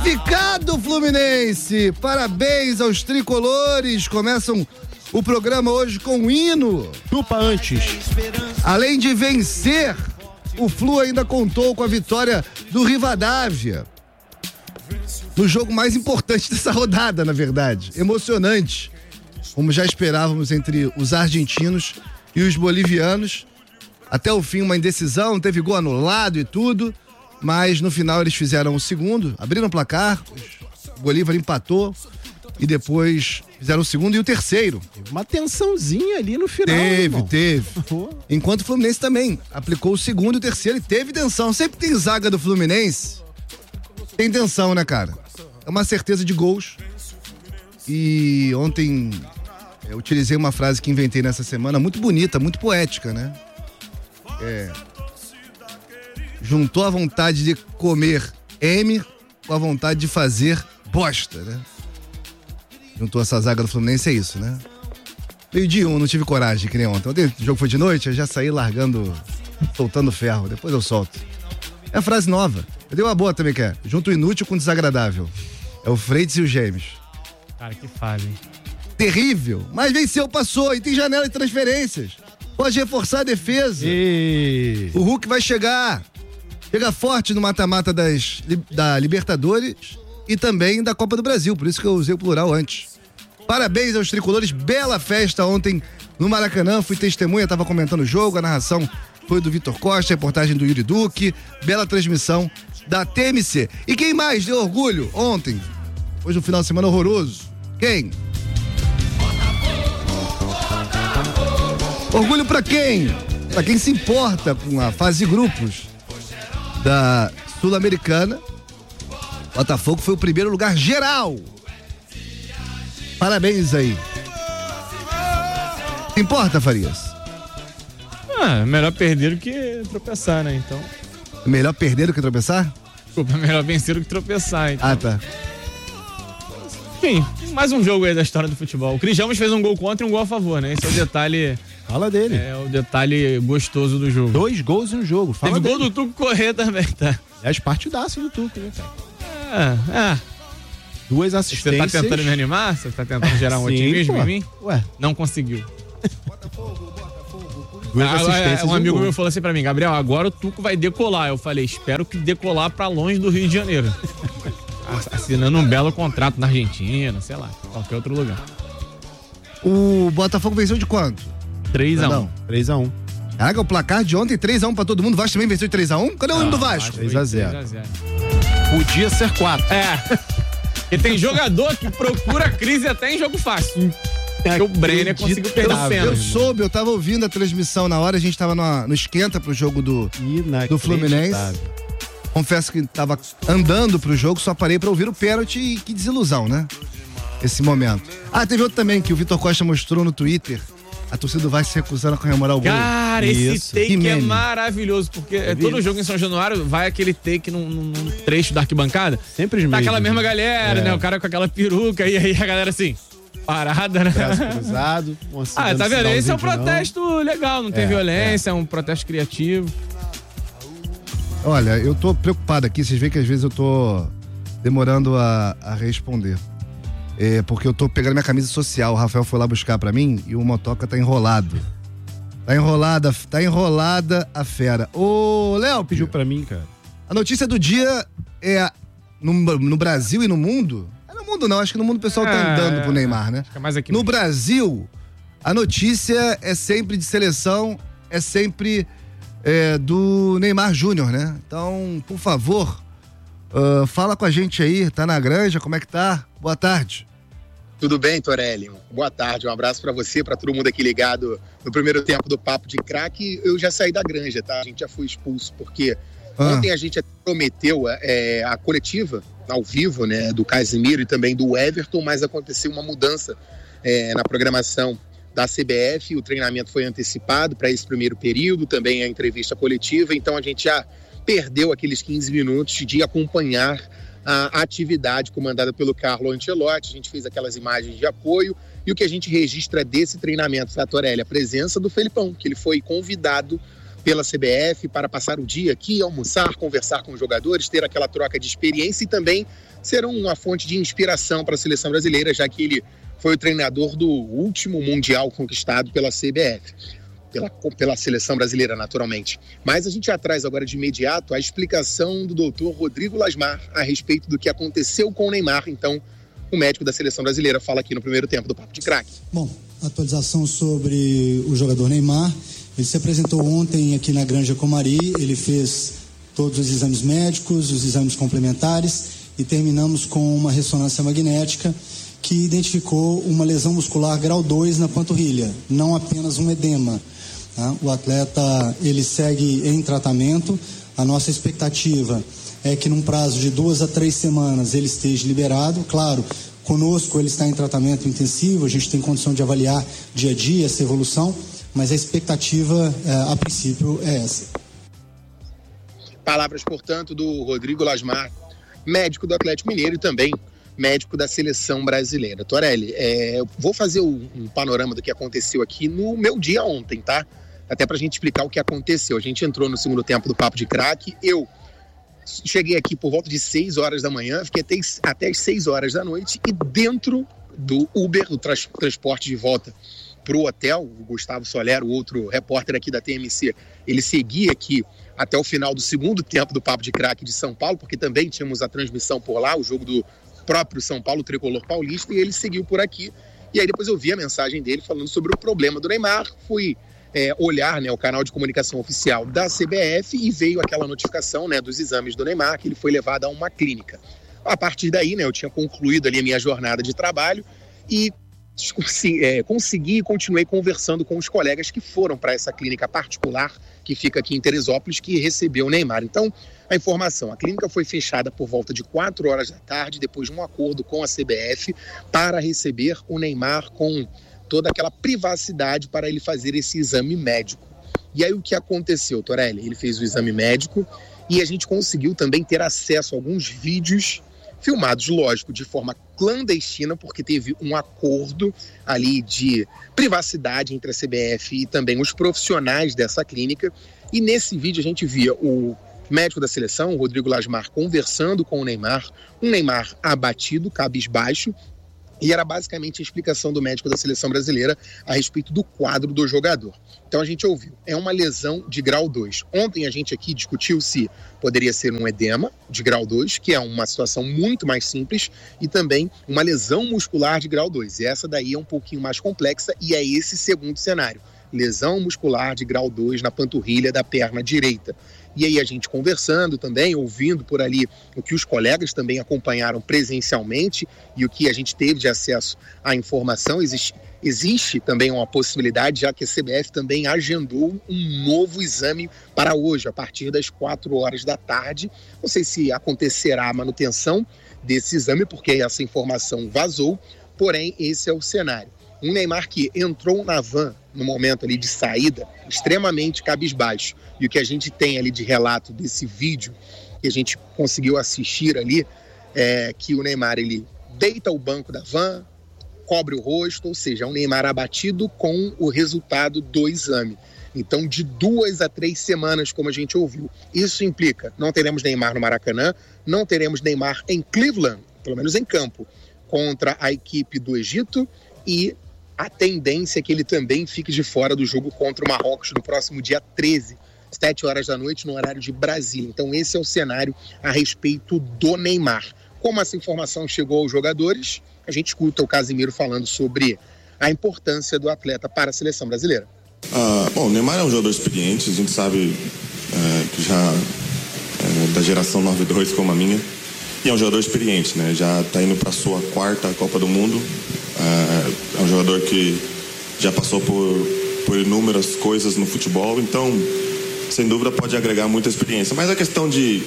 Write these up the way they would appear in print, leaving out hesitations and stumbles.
Obrigado, Fluminense! Parabéns aos tricolores! Começam o programa hoje com um hino. Chupa antes. Além de vencer, o Flu ainda contou com a vitória do Rivadavia. No jogo mais importante dessa rodada, na verdade. Emocionante. Como já esperávamos entre os argentinos e os bolivianos. Até o fim, uma indecisão, teve gol anulado e tudo. Mas no final eles fizeram o segundo, abriram o placar, o Bolívar empatou e depois fizeram o segundo e o terceiro. Teve uma tensãozinha ali no final. Teve. Enquanto o Fluminense também aplicou o segundo e o terceiro e teve tensão. Sempre tem zaga do Fluminense, tem tensão, né, cara? É uma certeza de gols. E ontem eu utilizei uma frase que inventei nessa semana, muito bonita, muito poética, né? Juntou a vontade de comer M com a vontade de fazer bosta, né? Juntou essa zaga do Fluminense, é isso, né? Meio de não tive coragem, que nem ontem. Ontem o jogo foi de noite, eu já saí largando, soltando ferro, depois eu solto. É a frase nova. Eu dei uma boa também, que é: junto o inútil com o desagradável. É o Freitas e os Gêmeos. Cara, que fase, hein? Terrível, mas venceu, passou e tem janela de transferências. Pode reforçar a defesa. O Hulk vai chegar. Chega forte no mata-mata da Libertadores e também da Copa do Brasil, por isso que eu usei o plural antes. Parabéns aos tricolores, bela festa ontem no Maracanã, fui testemunha, estava comentando o jogo, a narração foi do Vitor Costa, a reportagem do Yuri Duque, bela transmissão da TMC. E quem mais deu orgulho ontem? Hoje um final de semana horroroso. Quem? Orgulho pra quem? Pra quem se importa com a fase de grupos da Sul-Americana. Botafogo foi o primeiro lugar geral. Parabéns aí. Se importa, Farias? Melhor perder do que tropeçar, né? Então. Melhor perder do que tropeçar? Desculpa, melhor vencer do que tropeçar. Então. Ah, tá. Enfim, mais um jogo aí da história do futebol. O Cris Ramos fez um gol contra e um gol a favor, né? Esse é o detalhe. Fala dele. É o detalhe gostoso do jogo. 2 gols em um jogo. Fala Teve dele. gol do Tuco Corrêa também, tá? É as partidaças do Tuco, né, cara? 2 assistências. Você tá tentando me animar? Você tá tentando gerar um otimismo em mim? Ué. Não conseguiu. 2 assistências. Um amigo meu falou assim pra mim: Gabriel, agora o Tuco vai decolar. Eu falei: espero que decolar pra longe do Rio de Janeiro. Assinando um belo contrato na Argentina, sei lá, qualquer outro lugar. O Botafogo venceu de quanto? 3-1. 3-1. Caraca, o placar de ontem 3-1 pra todo mundo. O Vasco também venceu de 3-1? Cadê o hino do Vasco? 3-0. Podia ser 4. Porque tem jogador que procura crise até em jogo fácil. O Brenner conseguiu perder o pênalti. Eu soube, eu tava ouvindo a transmissão na hora, a gente tava no esquenta pro jogo do Fluminense. Confesso que tava andando pro jogo, só parei pra ouvir o pênalti e que desilusão, né? Esse momento. Teve outro também que o Vitor Costa mostrou no Twitter. A torcida do Vasco se recusando a comemorar o gol. Cara, esse take é maravilhoso, porque todo jogo em São Januário vai aquele take num trecho da arquibancada. Sempre os mesmos. Tá aquela mesma galera, né? O cara com aquela peruca e aí a galera assim, parada, né? Braço cruzado. Tá vendo? Esse é um protesto legal, não tem violência, é um protesto criativo. Olha, eu tô preocupado aqui, vocês veem que às vezes eu tô demorando a responder. Porque eu tô pegando minha camisa social, o Rafael foi lá buscar pra mim e o motoca tá enrolado. Tá enrolada a fera. Ô, Léo, pediu pra mim, cara. A notícia do dia é no Brasil e no mundo. No mundo não, acho que no mundo o pessoal tá andando pro Neymar, né? Acho que é mais aqui no mesmo. Brasil, a notícia é sempre de seleção, é sempre do Neymar Júnior, né? Então, por favor, fala com a gente aí, tá na granja, como é que tá? Boa tarde. Tudo bem, Torelli? Boa tarde, um abraço pra você, pra todo mundo aqui ligado no primeiro tempo do Papo de Craque. Eu já saí da granja, tá? A gente já foi expulso, porque ontem a gente prometeu a coletiva ao vivo, né, do Casimiro e também do Everton, mas aconteceu uma mudança na programação da CBF, o treinamento foi antecipado para esse primeiro período, também a entrevista coletiva, então a gente já perdeu aqueles 15 minutos de acompanhar a atividade comandada pelo Carlo Ancelotti. A gente fez aquelas imagens de apoio e o que a gente registra desse treinamento, tá, Torelli? A presença do Felipão, que ele foi convidado pela CBF para passar o dia aqui, almoçar, conversar com os jogadores, ter aquela troca de experiência e também ser uma fonte de inspiração para a seleção brasileira, já que ele foi o treinador do último Mundial conquistado pela CBF, pela seleção brasileira, naturalmente. Mas a gente já traz agora de imediato a explicação do doutor Rodrigo Lasmar a respeito do que aconteceu com o Neymar. Então, o médico da seleção brasileira fala aqui no primeiro tempo do Papo de Craque. Bom, atualização sobre o jogador Neymar. Ele se apresentou ontem aqui na Granja Comari, ele fez todos os exames médicos, os exames complementares e terminamos com uma ressonância magnética que identificou uma lesão muscular grau 2 na panturrilha, não apenas um edema. Tá? O atleta, ele segue em tratamento. A nossa expectativa é que num prazo de 2 a 3 semanas ele esteja liberado. Claro, conosco ele está em tratamento intensivo, a gente tem condição de avaliar dia a dia essa evolução, mas a expectativa, a princípio, é essa. Palavras, portanto, do Rodrigo Lasmar, médico do Atlético Mineiro e também médico da seleção brasileira. Torelli, eu vou fazer um panorama do que aconteceu aqui no meu dia ontem, tá? Até pra gente explicar o que aconteceu. A gente entrou no segundo tempo do Papo de Craque, eu cheguei aqui por volta de 6 horas da manhã, fiquei até as 6 horas da noite e dentro do Uber, do transporte de volta pro hotel, o Gustavo Soler, o outro repórter aqui da TMC, ele seguia aqui até o final do segundo tempo do Papo de Craque de São Paulo, porque também tínhamos a transmissão por lá, o jogo do próprio São Paulo, tricolor paulista, e ele seguiu por aqui. E aí depois eu vi a mensagem dele falando sobre o problema do Neymar, fui olhar, né, o canal de comunicação oficial da CBF e veio aquela notificação, né, dos exames do Neymar, que ele foi levado a uma clínica. A partir daí, né, eu tinha concluído ali a minha jornada de trabalho e consegui e continuei conversando com os colegas que foram para essa clínica particular que fica aqui em Teresópolis, que recebeu o Neymar. Então, a informação, a clínica foi fechada por volta de 4 horas da tarde, depois de um acordo com a CBF, para receber o Neymar com toda aquela privacidade para ele fazer esse exame médico. E aí o que aconteceu, Torelli? Ele fez o exame médico e a gente conseguiu também ter acesso a alguns vídeos filmados, lógico, de forma clandestina, porque teve um acordo ali de privacidade entre a CBF e também os profissionais dessa clínica. E nesse vídeo a gente via o médico da seleção, o Rodrigo Lasmar, conversando com o Neymar, um Neymar abatido, cabisbaixo, e era basicamente a explicação do médico da seleção brasileira a respeito do quadro do jogador. Então a gente ouviu, é uma lesão de grau 2. Ontem a gente aqui discutiu se poderia ser um edema de grau 2, que é uma situação muito mais simples, e também uma lesão muscular de grau 2. E essa daí é um pouquinho mais complexa e é esse segundo cenário. Lesão muscular de grau 2 na panturrilha da perna direita. E aí a gente conversando também, ouvindo por ali o que os colegas também acompanharam presencialmente e o que a gente teve de acesso à informação, existe também uma possibilidade, já que a CBF também agendou um novo exame para hoje, a partir das 4 horas da tarde. Não sei se acontecerá a manutenção desse exame, porque essa informação vazou, porém esse é o cenário. Um Neymar que entrou na van no momento ali de saída, extremamente cabisbaixo. E o que a gente tem ali de relato desse vídeo, que a gente conseguiu assistir ali, é que o Neymar, ele deita o banco da van, cobre o rosto, ou seja, é um Neymar abatido com o resultado do exame. Então, de 2 a 3 semanas, como a gente ouviu. Isso implica, não teremos Neymar no Maracanã, não teremos Neymar em Cleveland, pelo menos em campo, contra a equipe do Egito, e a tendência é que ele também fique de fora do jogo contra o Marrocos no próximo dia 13, 7 horas da noite, no horário de Brasília. Então esse é o cenário a respeito do Neymar. Como essa informação chegou aos jogadores, a gente escuta o Casimiro falando sobre a importância do atleta para a seleção brasileira. Bom, o Neymar é um jogador experiente, a gente sabe que já é da geração 92 como a minha, e é um jogador experiente, né? Já está indo para a sua 4ª Copa do Mundo. É um jogador que já passou por inúmeras coisas no futebol, então sem dúvida pode agregar muita experiência, mas a questão de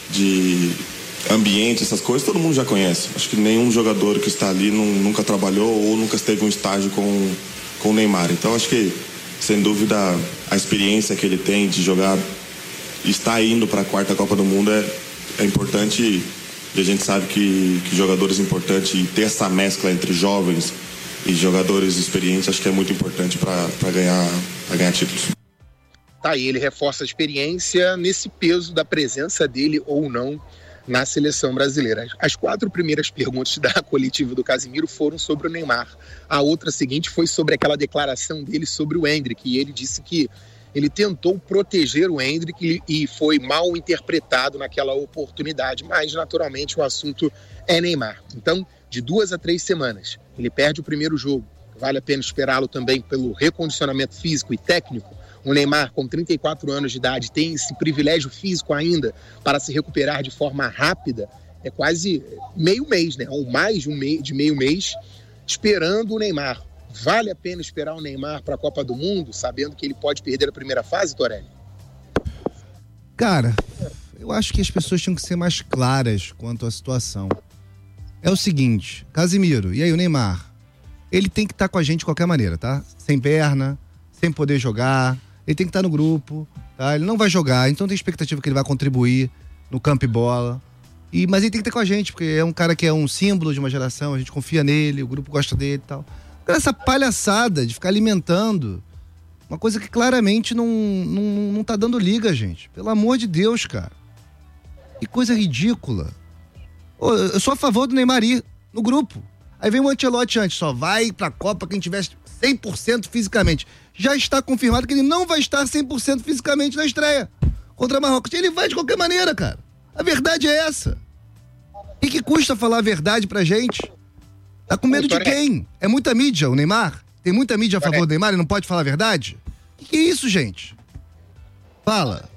ambiente, essas coisas, todo mundo já conhece. Acho que nenhum jogador que está ali nunca trabalhou ou nunca esteve um estágio com o Neymar, então acho que sem dúvida a experiência que ele tem de jogar e estar indo para a 4ª Copa do Mundo é importante. E a gente sabe que jogadores importantes, e ter essa mescla entre jovens e jogadores experientes, acho que é muito importante para ganhar títulos. tá aí, ele reforça a experiência nesse peso da presença dele ou não na seleção brasileira. As 4 primeiras perguntas da coletiva do Casimiro foram sobre o Neymar. A outra seguinte foi sobre aquela declaração dele sobre o Endrick, e ele disse que ele tentou proteger o Endrick e foi mal interpretado naquela oportunidade, mas naturalmente o assunto é Neymar. Então, de 2 a 3 semanas, ele perde o primeiro jogo. Vale a pena esperá-lo também pelo recondicionamento físico e técnico. O Neymar, com 34 anos de idade, tem esse privilégio físico ainda para se recuperar de forma rápida. É quase meio mês, né? Ou mais de meio mês, esperando o Neymar. Vale a pena esperar o Neymar para a Copa do Mundo, sabendo que ele pode perder a primeira fase, Torelli? Cara, eu acho que as pessoas tinham que ser mais claras quanto à situação. É o seguinte, Casimiro, e aí o Neymar? Ele tem que estar com a gente de qualquer maneira, tá? Sem perna, sem poder jogar, ele tem que estar no grupo, tá? Ele não vai jogar, então tem expectativa que ele vai contribuir no campo e bola. Mas ele tem que estar com a gente, porque é um cara que é um símbolo de uma geração, a gente confia nele, o grupo gosta dele e tal. Essa palhaçada de ficar alimentando uma coisa que claramente não tá dando liga, gente. Pelo amor de Deus, cara. Que coisa ridícula. Eu sou a favor do Neymar ir no grupo. Aí vem o Ancelotti antes, só vai pra Copa quem tiver 100% fisicamente. Já está confirmado que ele não vai estar 100% fisicamente na estreia contra Marrocos. Ele vai de qualquer maneira, cara. A verdade é essa. O que custa falar a verdade pra gente? Tá com medo de quem? É muita mídia, o Neymar? Tem muita mídia a favor do Neymar e não pode falar a verdade? Que é isso, gente? Fala.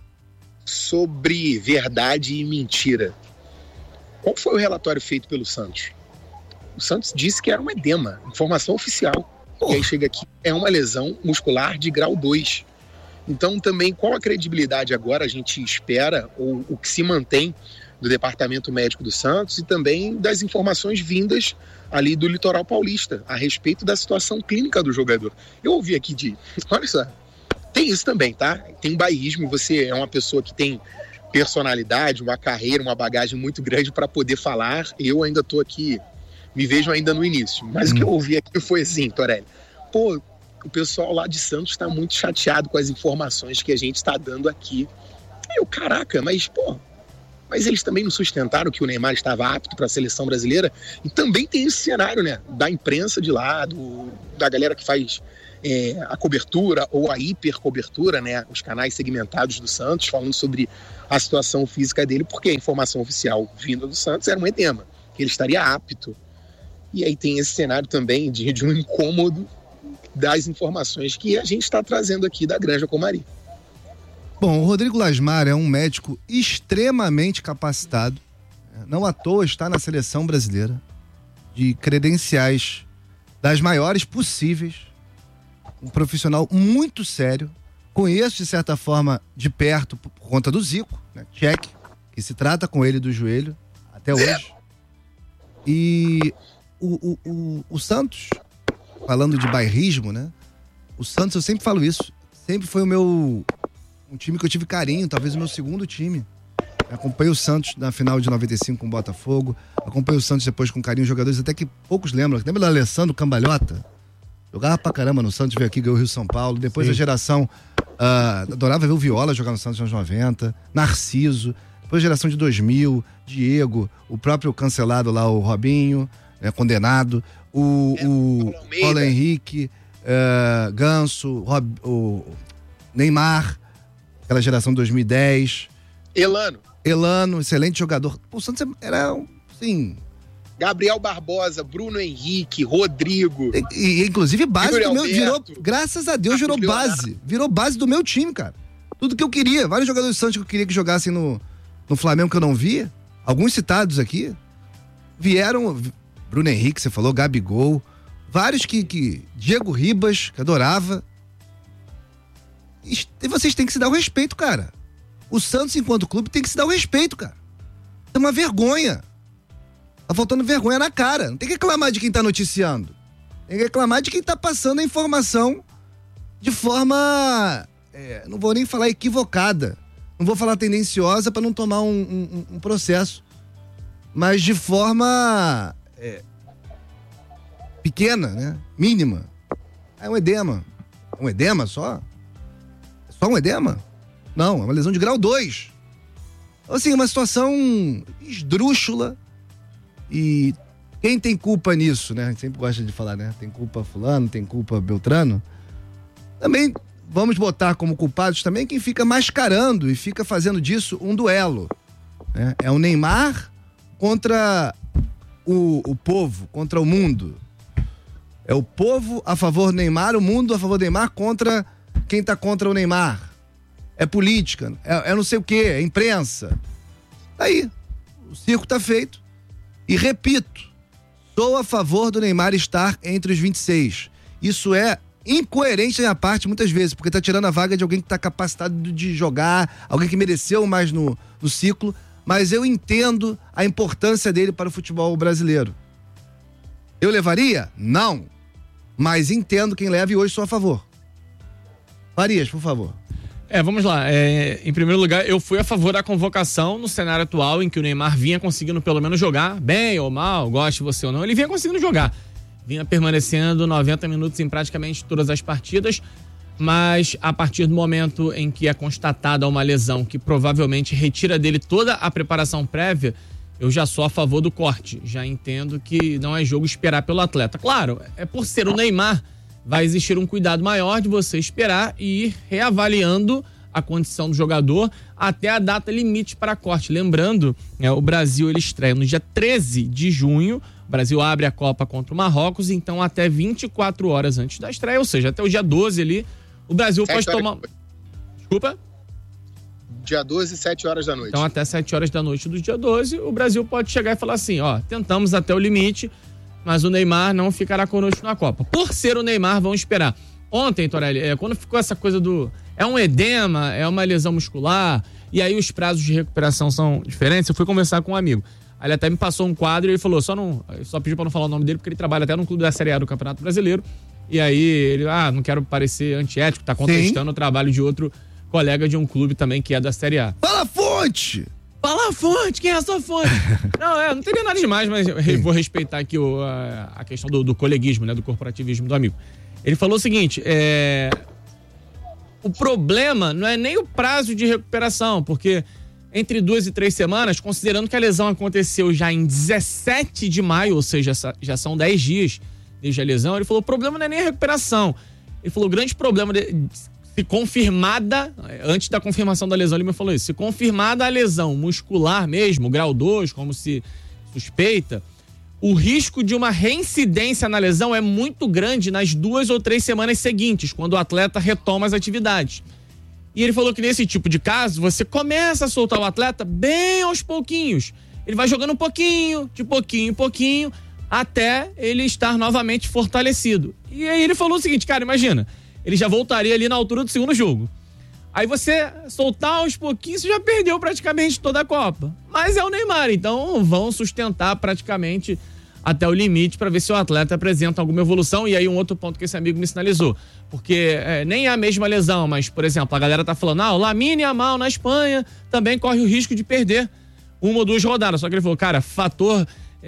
Sobre verdade e mentira. Qual foi o relatório feito pelo Santos? O Santos disse que era um edema, informação oficial. E aí chega aqui, é uma lesão muscular de grau 2. Então também, qual a credibilidade agora a gente espera, ou o que se mantém do Departamento Médico do Santos e também das informações vindas ali do Litoral Paulista a respeito da situação clínica do jogador. Eu ouvi aqui olha só, tem isso também, tá? Tem bairrismo, você é uma pessoa que tem personalidade, uma carreira, uma bagagem muito grande para poder falar. Eu ainda tô aqui, me vejo ainda no início. Mas o que eu ouvi aqui foi assim, Torelli. Pô, o pessoal lá de Santos está muito chateado com as informações que a gente está dando aqui. Caraca, mas eles também não sustentaram que o Neymar estava apto para a seleção brasileira. E também tem esse cenário, né? Da imprensa de lá, da galera que faz a cobertura ou a hipercobertura, né? Os canais segmentados do Santos, falando sobre a situação física dele, porque a informação oficial vinda do Santos era um edema, que ele estaria apto. E aí tem esse cenário também de um incômodo das informações que a gente está trazendo aqui da Granja Comari. Bom, o Rodrigo Lasmar é um médico extremamente capacitado, não à toa está na seleção brasileira, de credenciais das maiores possíveis, um profissional muito sério, conheço de certa forma de perto por conta do Zico, né? Check, que se trata com ele do joelho até hoje. E o Santos, falando de bairrismo, né? O Santos, eu sempre falo isso, sempre foi um time que eu tive carinho, talvez o meu segundo time. Acompanhei o Santos na final de 95 com o Botafogo, acompanhei o Santos depois com carinho, jogadores até que poucos lembram. Lembra do Alessandro Cambalhota? Jogava pra caramba no Santos, veio aqui, ganhou o Rio São Paulo. Depois Sim. A geração, adorava ver o Viola jogar no Santos nos anos 90, Narciso. Depois a geração de 2000, Diego, o próprio cancelado lá, o Robinho, condenado, o Paulo Henrique, Ganso, o Neymar, aquela geração de 2010. Elano, excelente jogador. O Santos era, assim... Gabriel Barbosa, Bruno Henrique, Rodrigo. E inclusive base do meu... Virou, graças a Deus, virou base do meu time, cara. Tudo que eu queria. Vários jogadores do Santos que eu queria que jogassem no Flamengo que eu não via. Alguns citados aqui. Vieram... Bruno Henrique, você falou, Gabigol. Vários que Diego Ribas, que adorava. E vocês têm que se dar o respeito, cara. O Santos, enquanto clube, tem que se dar o respeito, cara. É uma vergonha. Tá faltando vergonha na cara. Não tem que reclamar de quem tá noticiando. Tem que reclamar de quem tá passando a informação de forma... não vou nem falar equivocada. Não vou falar tendenciosa pra não tomar um processo. Mas de forma... pequena, né? Mínima. É um edema. Um edema só? É Só um edema? Não, é uma lesão de grau 2. Então, assim, é uma situação esdrúxula. E quem tem culpa nisso, né? A gente sempre gosta de falar, né? Tem culpa fulano, tem culpa Beltrano. Também vamos botar como culpados também quem fica mascarando e fica fazendo disso um duelo. Né? É o Neymar contra o povo, contra o mundo. É o povo a favor do Neymar, o mundo a favor do Neymar contra quem tá contra o Neymar. É política, é não sei o quê, é imprensa. Aí, o circo tá feito. E repito, sou a favor do Neymar estar entre os 26. Isso é incoerente da minha parte muitas vezes, porque tá tirando a vaga de alguém que tá capacitado de jogar, alguém que mereceu mais no ciclo, mas eu entendo a importância dele para o futebol brasileiro. Eu levaria? Não. Mas entendo quem leva e hoje sou a favor. Farias, por favor. Vamos lá. Em primeiro lugar, eu fui a favor da convocação no cenário atual em que o Neymar vinha conseguindo pelo menos jogar, bem ou mal, goste você ou não, ele vinha conseguindo jogar. Vinha permanecendo 90 minutos em praticamente todas as partidas, mas a partir do momento em que é constatada uma lesão que provavelmente retira dele toda a preparação prévia, eu já sou a favor do corte. Já entendo que não é jogo esperar pelo atleta. Claro, por ser o Neymar, vai existir um cuidado maior de você esperar e ir reavaliando a condição do jogador até a data limite para corte. Lembrando, o Brasil ele estreia no dia 13 de junho, o Brasil abre a Copa contra o Marrocos, então até 24 horas antes da estreia, ou seja, até o dia 12 ali, o Brasil pode tomar... Desculpa? Dia 12, 7 horas da noite. Então até 7 horas da noite do dia 12, o Brasil pode chegar e falar assim, tentamos até o limite, mas o Neymar não ficará conosco na Copa. Por ser o Neymar, vão esperar. Ontem, Torelli, quando ficou essa coisa do... É um edema, é uma lesão muscular, e aí os prazos de recuperação são diferentes, eu fui conversar com um amigo. Aí ele até me passou um quadro e ele falou, só pediu pra não falar o nome dele, porque ele trabalha até no clube da Série A do Campeonato Brasileiro. E aí ele, não quero parecer antiético, tá contestando o trabalho de outro colega de um clube também que é da Série A. Fala a fonte! Fala a fonte, quem é a sua fonte? Não teria nada demais, mas eu vou respeitar aqui a questão do coleguismo, né, do corporativismo do amigo. Ele falou o seguinte, o problema não é nem o prazo de recuperação, porque entre 2 e 3 semanas, considerando que a lesão aconteceu já em 17 de maio, ou seja, já são 10 dias desde a lesão, ele falou, o problema não é nem a recuperação. Ele falou, o grande problema... Se confirmada, antes da confirmação da lesão, ele me falou isso, se confirmada a lesão muscular mesmo, grau 2, como se suspeita, o risco de uma reincidência na lesão é muito grande nas 2 ou 3 semanas seguintes, quando o atleta retoma as atividades. E ele falou que nesse tipo de caso, você começa a soltar o atleta bem aos pouquinhos. Ele vai jogando um pouquinho, de pouquinho em pouquinho, até ele estar novamente fortalecido. E aí ele falou o seguinte, cara, imagina, ele já voltaria ali na altura do segundo jogo. Aí você soltar aos pouquinhos, você já perdeu praticamente toda a Copa. Mas é o Neymar, então vão sustentar praticamente até o limite para ver se o atleta apresenta alguma evolução. E aí um outro ponto que esse amigo me sinalizou. Porque nem é a mesma lesão, mas, por exemplo, a galera tá falando, o Lamine Yamal na Espanha também corre o risco de perder 1 ou 2 rodadas. Só que ele falou, cara, fator...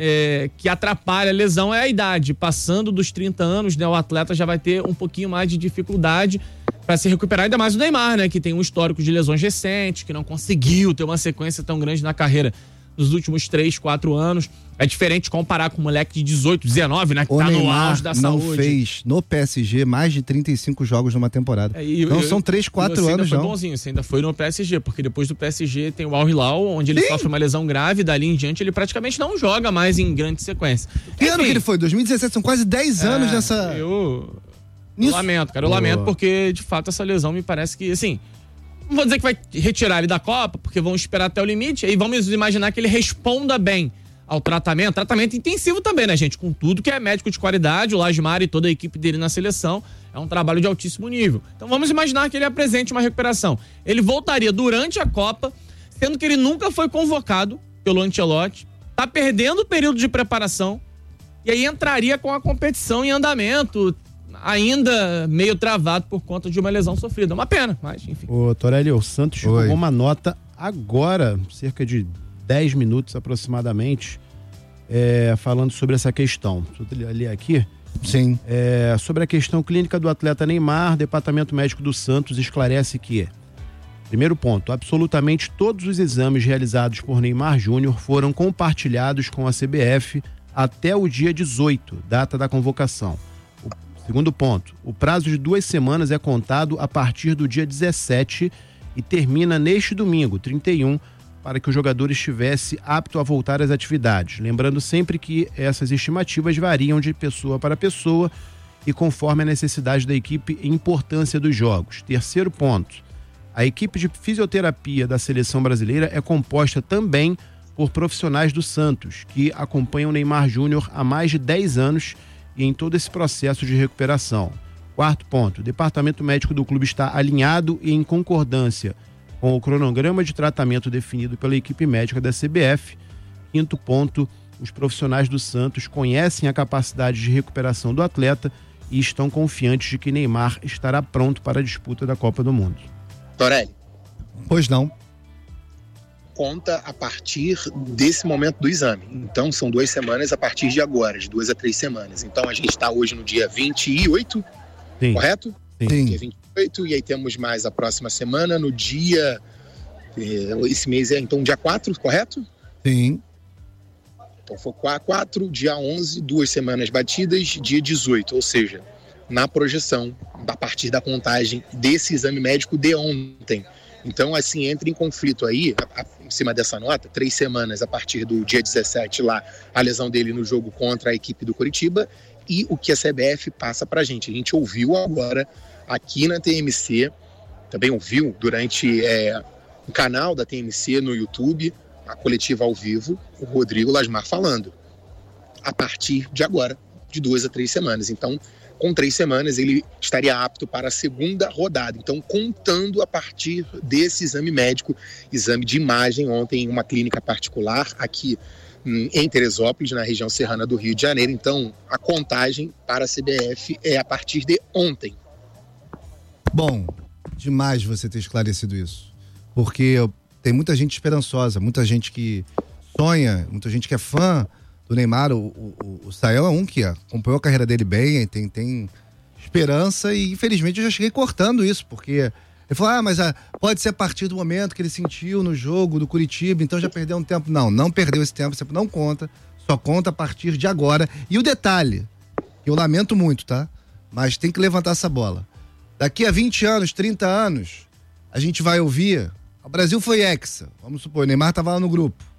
que atrapalha a lesão é a idade. Passando dos 30 anos, né, o atleta já vai ter um pouquinho mais de dificuldade para se recuperar, ainda mais o Neymar, né, que tem um histórico de lesões recentes, que não conseguiu ter uma sequência tão grande na carreira nos últimos 3, 4 anos. É diferente comparar com um moleque de 18, 19, né, que tá no auge da saúde. Não fez no PSG mais de 35 jogos numa temporada. Então são 3, 4 anos, não. Bonzinho, você ainda foi no PSG, porque depois do PSG tem o Al Hilal, onde ele sofre uma lesão grave, dali em diante ele praticamente não joga mais em grande sequência. Que ano que ele foi? 2017, são quase 10 anos nessa... Eu lamento, cara, eu lamento porque, de fato, essa lesão me parece que, assim... Não vou dizer que vai retirar ele da Copa, porque vão esperar até o limite, aí vamos imaginar que ele responda bem ao tratamento intensivo também, né, gente? Com tudo que é médico de qualidade, o Lajmar e toda a equipe dele na seleção, é um trabalho de altíssimo nível. Então vamos imaginar que ele apresente uma recuperação. Ele voltaria durante a Copa, sendo que ele nunca foi convocado pelo Ancelotti, tá perdendo o período de preparação, e aí entraria com a competição em andamento, ainda meio travado por conta de uma lesão sofrida. Uma pena, mas enfim. Ô, Torelli, o Santos jogou uma nota agora, cerca de 10 minutos aproximadamente, falando sobre essa questão. Deixa eu ler aqui. Sim. Sobre a questão clínica do atleta Neymar, o Departamento Médico do Santos esclarece que, primeiro ponto, absolutamente todos os exames realizados por Neymar Júnior foram compartilhados com a CBF até o dia 18, data da convocação. Segundo ponto, o prazo de 2 semanas é contado a partir do dia 17 e termina neste domingo, 31, para que o jogador estivesse apto a voltar às atividades. Lembrando sempre que essas estimativas variam de pessoa para pessoa e conforme a necessidade da equipe e importância dos jogos. Terceiro ponto, a equipe de fisioterapia da seleção brasileira é composta também por profissionais do Santos, que acompanham Neymar Júnior há mais de 10 anos e em todo esse processo de recuperação. Quarto ponto, o departamento médico do clube está alinhado e em concordância com o cronograma de tratamento definido pela equipe médica da CBF. Quinto ponto, os profissionais do Santos conhecem a capacidade de recuperação do atleta e estão confiantes de que Neymar estará pronto para a disputa da Copa do Mundo. Torelli. Pois não. Conta a partir desse momento do exame. Então, são 2 semanas a partir de agora, de 2 a 3 semanas. Então, a gente está hoje no dia 28, Sim. Correto? Sim. Dia 28, e aí temos mais a próxima semana, no dia... Esse mês é, então, dia 4, correto? Sim. Então, foi 4, dia 11, 2 semanas batidas, dia 18. Ou seja, na projeção, a partir da contagem desse exame médico de ontem. Então, assim, entra em conflito aí, em cima dessa nota, 3 semanas a partir do dia 17 lá, a lesão dele no jogo contra a equipe do Coritiba, e o que a CBF passa pra gente. A gente ouviu agora aqui na TMC, também ouviu durante o canal da TMC no YouTube, a coletiva ao vivo, o Rodrigo Lasmar falando. A partir de agora, de 2 a 3 semanas. Então, com 3 semanas, ele estaria apto para a segunda rodada. Então, contando a partir desse exame médico, exame de imagem, ontem em uma clínica particular aqui em Teresópolis, na região serrana do Rio de Janeiro. Então, a contagem para a CBF é a partir de ontem. Bom, demais você ter esclarecido isso. Porque tem muita gente esperançosa, muita gente que sonha, muita gente que é fã do Neymar. O Sayão é um que acompanhou a carreira dele bem, tem esperança, e infelizmente eu já cheguei cortando isso, porque ele falou, mas pode ser a partir do momento que ele sentiu no jogo do Coritiba, então já perdeu um tempo. Não perdeu esse tempo, você não conta, só conta a partir de agora. E o detalhe, eu lamento muito, tá? Mas tem que levantar essa bola. Daqui a 20 anos, 30 anos, a gente vai ouvir, o Brasil foi hexa, vamos supor, o Neymar tava lá no grupo.